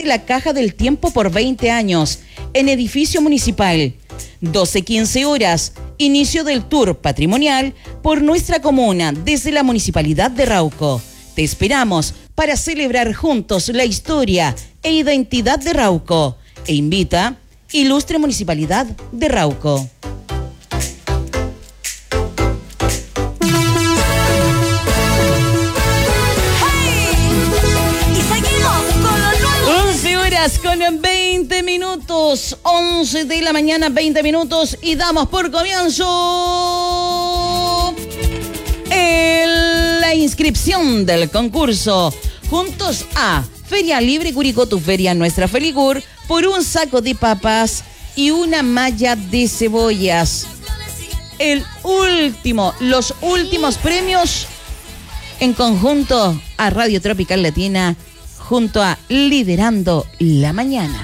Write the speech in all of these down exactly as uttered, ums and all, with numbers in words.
la Caja del Tiempo por veinte años en edificio municipal. doce quince horas, inicio del tour patrimonial por nuestra comuna desde la Municipalidad de Rauco. Te esperamos para celebrar juntos la historia e identidad de Rauco. E invita Ilustre Municipalidad de Rauco. Con veinte minutos, once de la mañana, veinte minutos, y damos por comienzo el, la inscripción del concurso Juntos a Feria Libre Curicó, tu feria, nuestra Felicur, por un saco de papas y una malla de cebollas. El último, los últimos premios en conjunto a Radio Tropical Latina, junto a Liderando la Mañana.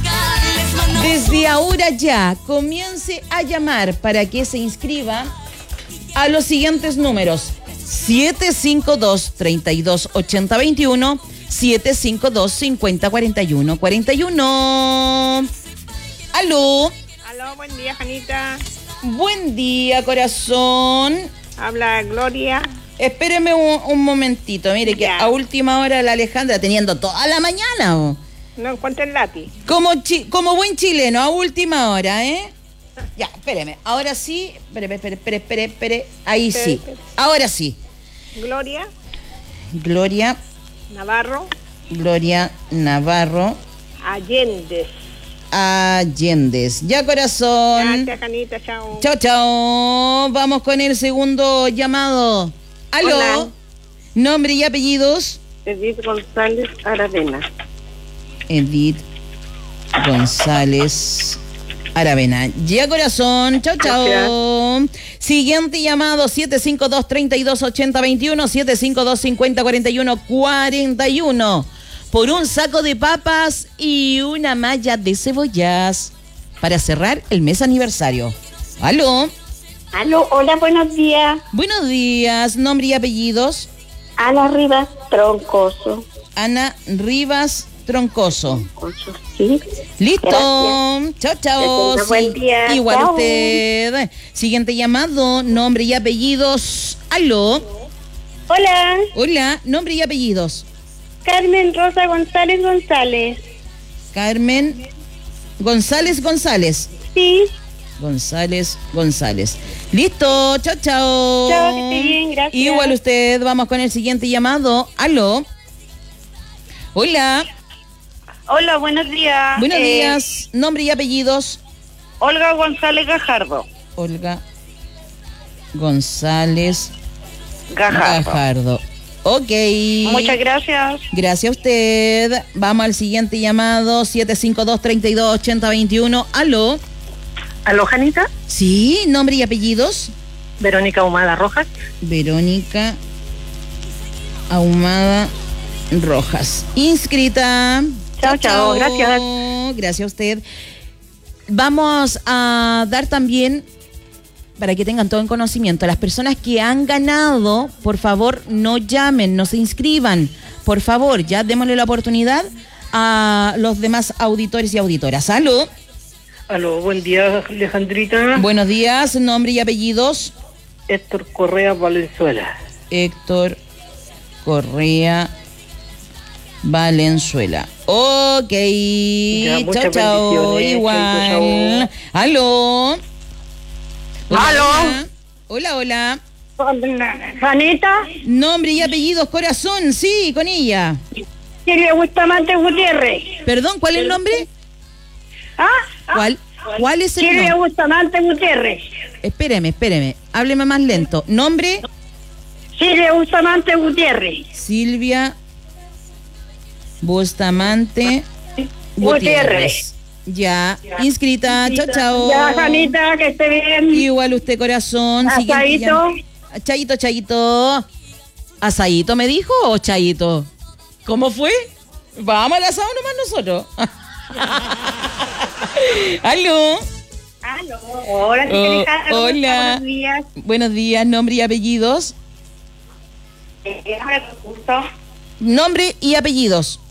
Desde ahora ya, comience a llamar para que se inscriba a los siguientes números: siete cinco dos, tres dos, ocho cero dos uno, siete cinco dos, cinco cero cuatro uno cuatro uno. Aló. Aló, buen día, Janita. Buen día, corazón. Habla Gloria. Espéreme un, un momentito, mire que ya. A última hora la Alejandra teniendo toda la mañana. ¿O? No encuentro el lápiz. Como, chi, como buen chileno, a última hora, ¿eh? Ya, espéreme, ahora sí, espere, espere, espere, espere, espere, ahí espere, sí, espere. Ahora sí. Gloria. Gloria. Navarro. Gloria Navarro. Allende. Allendes. Ya, corazón. Gracias, Janita, chao. Chao, chao. Vamos con el segundo llamado. Aló. Hola. Nombre y apellidos. Edith González Aravena. Edith González Aravena. Ya, corazón. Chao, chao. Gracias. Siguiente llamado: siete cinco dos, tres dos, ocho cero dos uno, siete cinco dos, cinco cero cuatro uno cuatro uno. Por un saco de papas y una malla de cebollas para cerrar el mes aniversario. Aló. Aló, hola, buenos días. Buenos días, nombre y apellidos. Ana Rivas Troncoso. Ana Rivas Troncoso. Troncoso, sí. Listo. Chao, chao. Sí. Buen día. Igual chao. Usted. Siguiente llamado, nombre y apellidos. Aló. Hola. Hola, nombre y apellidos. Carmen Rosa González González. Carmen González González. Sí. González González. Listo, chao, chao. Chao, que esté bien, gracias. Igual usted, vamos con el siguiente llamado. Aló. Hola. Hola, buenos días. Buenos eh, días. Nombre y apellidos. Olga González Gajardo. Olga González Gajardo. Gajardo. Ok. Muchas gracias. Gracias a usted. Vamos al siguiente llamado. siete cinco dos, tres dos, ocho cero dos uno. Aló. ¿Aló, Janita? Sí, nombre y apellidos. Verónica Ahumada Rojas. Verónica Ahumada Rojas. Inscrita. Chao, chao. Gracias. Gracias a usted. Vamos a dar también, para que tengan todo en conocimiento, las personas que han ganado, por favor, no llamen, no se inscriban. Por favor, ya démosle la oportunidad a los demás auditores y auditoras. ¡Aló! Aló, buen día, Alejandrita. Buenos días, nombre y apellidos. Héctor Correa Valenzuela. Héctor Correa Valenzuela. Ok. Ya, chao, chao. Igual. Chao. Aló. Hola, Aló. Hola, hola. Janita. Nombre y apellidos, corazón. Sí, con ella. Silvia Bustamante Gutiérrez. Perdón, ¿cuál es el nombre? ¿Ah? ¿Cuál? ¿Cuál es el Silvia nombre? Bustamante Gutiérrez. Espéreme, espéreme. Hábleme más lento. Nombre. Silvia Bustamante Gutiérrez. Silvia Bustamante Gutiérrez. Gutiérrez. Ya, inscrita. Chao, chao. Ya, Janita, que esté bien. Igual usted, corazón. Siguiente Asadito. llam- Chayito, chayito. ¿Asadito me dijo o chayito? ¿Cómo fue? Vamos al asado nomás nosotros. Aló. Aló. Hola, Oh, Alejandra, ¿cómo hola. está? Buenos días. Buenos días, nombre y apellidos. Eh, ahora con gusto. Nombre y apellidos.